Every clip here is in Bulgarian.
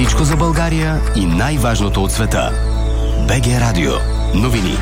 Всичко за България и най-важното от света. БГ Радио. Новини.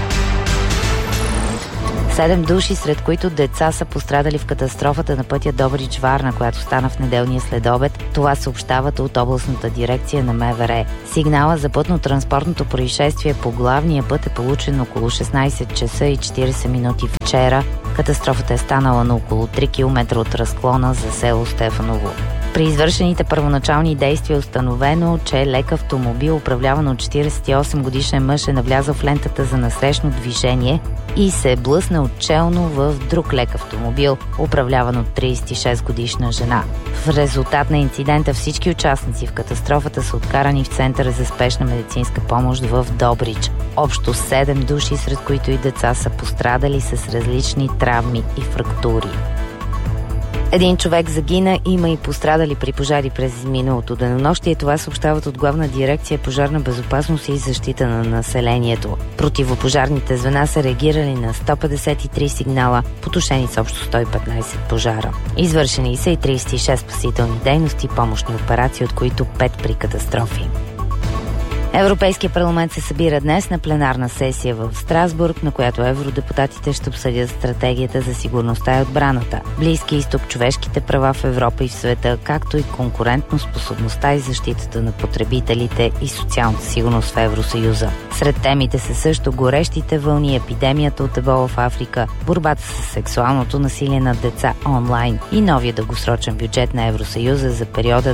7 души, сред които деца, са пострадали в катастрофата на пътя Добрич-Варна, която стана в неделния следобед. Това съобщават от областната дирекция на МВР. Сигнала за пътно-транспортното происшествие по главния път е получен около 16 часа и 40 минути вчера. Катастрофата е станала на около 3 км от разклона за село Стефаново. При извършените първоначални действия е установено, че лек автомобил, управляван от 48 годишен мъж, е навлязъл в лентата за насрещно движение и се е блъснал челно в друг лек автомобил, управляван от 36 годишна жена. В резултат на инцидента всички участници в катастрофата са откарани в Центъра за спешна медицинска помощ в Добрич. Общо 7 души, сред които и деца, са пострадали с различни травми и фрактури. Един човек загина, има и пострадали при пожари през миналото денонощие. Това съобщават от Главна дирекция пожарна безопасност и защита на населението. Противопожарните звена са реагирали на 153 сигнала, потушени с общо 115 пожара. Извършени са и 36 спасителни дейности, помощни операции, от които 5 при катастрофи. Европейския парламент се събира днес на пленарна сесия в Страсбург, на която евродепутатите ще обсъдят стратегията за сигурността и отбраната, Близки изток, човешките права в Европа и в света, както и конкурентноспособността и защитата на потребителите и социалната сигурност в Евросъюза. Сред темите са също горещите вълни, епидемията от ебола в Африка, борбата с сексуалното насилие над деца онлайн и новия дългосрочен бюджет на Евросъюза за периода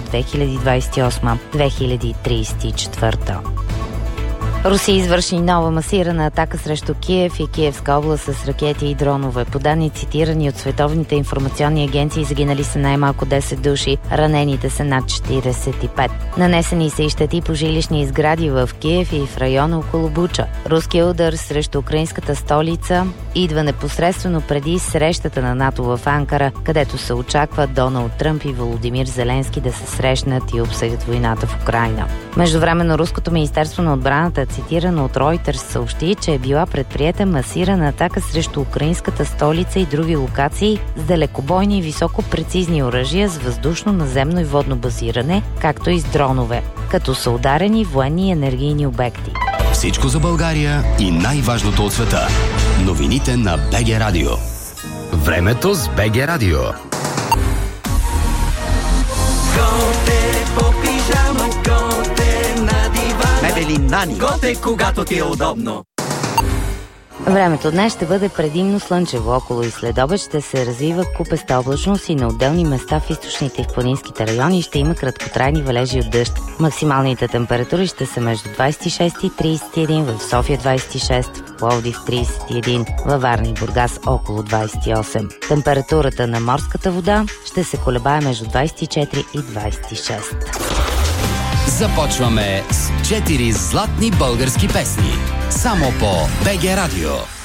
2028-2034. Русия извърши нова масирана атака срещу Киев и Киевска област с ракети и дронове. По данни, цитирани от световните информационни агенции, загинали са най-малко 10 души, ранените са над 45. Нанесени са и щети по жилищни сгради в Киев и в района около Буча. Руският удар срещу украинската столица идва непосредствено преди срещата на НАТО в Анкара, където се очаква Доналд Тръмп и Володимир Зеленски да се срещнат и обсъдят войната в Украйна. Междувременно Руското министерство на отбраната, цитирано от Reuters, съобщи, че е била предприета масирана атака срещу украинската столица и други локации с далекобойни и високопрецизни оръжия с въздушно, наземно и водно базиране, както и с дронове, като са ударени военни и енергийни обекти. Всичко за България и най-важното от света. Новините на БГ Радио. Времето с БГ Радио. Мебели Нани. Готе, когато ти е удобно. Времето днес ще бъде предимно слънчево. Около и следобед ще се развива купеста облачност и на отделни места в източните и в планинските райони ще има краткотрайни валежи от дъжд. Максималните температури ще са между 26 и 31, в София 26, в Пловдив 31, във Варна и Бургас около 28. Температурата на морската вода ще се колебае между 24 и 26. Започваме с 4 златни български песни. Само по БГ Радио.